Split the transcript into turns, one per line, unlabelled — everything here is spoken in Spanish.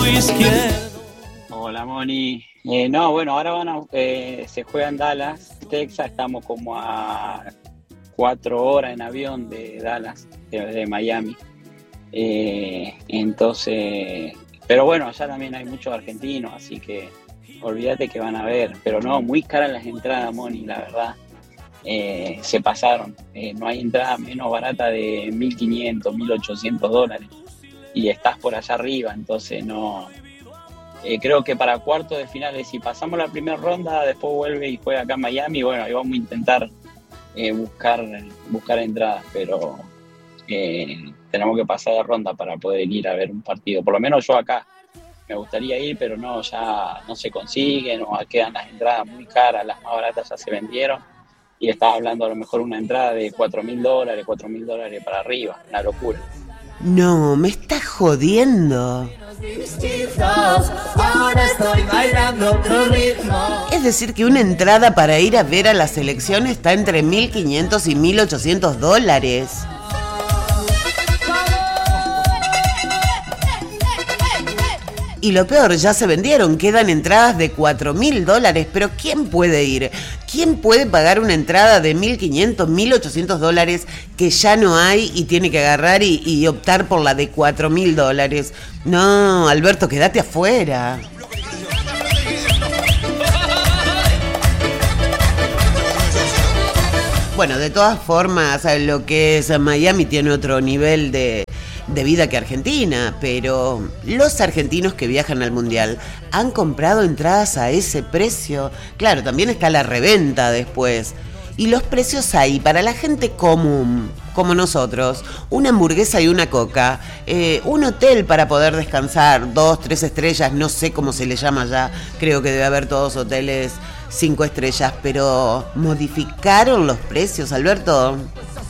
izquierdo.
Hola Moni. No, bueno, ahora se juega en Dallas, Texas. Estamos como a 4 horas en avión de Dallas, de Miami. Entonces, pero bueno, allá también hay muchos argentinos, así que olvídate que van a ver. Pero no, muy caras las entradas, Moni, la verdad. Se pasaron. No hay entrada menos barata de $1.500, $1.800 y estás por allá arriba, entonces no. Creo que para cuartos de finales, si pasamos la primera ronda, después vuelve y juega acá en Miami, bueno, ahí vamos a intentar buscar entradas, pero tenemos que pasar de ronda para poder ir a ver un partido. Por lo menos yo acá me gustaría ir, pero no, ya no se consiguen o quedan las entradas muy caras, las más baratas ya se vendieron y estaba hablando a lo mejor una entrada de $4.000 para arriba, una locura.
No, me estás jodiendo. Es decir que una entrada para ir a ver a la selección está entre $1.500 y $1.800. Y lo peor, ya se vendieron, quedan entradas de $4.000, pero ¿quién puede ir? ¿Quién puede pagar una entrada de $1.500, $1.800 que ya no hay y tiene que agarrar y optar por la de $4.000? No, Alberto, quédate afuera. Bueno, de todas formas, lo que es Miami tiene otro nivel de vida que Argentina, pero los argentinos que viajan al Mundial han comprado entradas a ese precio. Claro, también está la reventa después. Y los precios hay para la gente común, como nosotros, una hamburguesa y una coca, un hotel para poder descansar, 2, 3 estrellas, no sé cómo se le llama ya, creo que debe haber todos hoteles 5 estrellas, pero modificaron los precios, Alberto.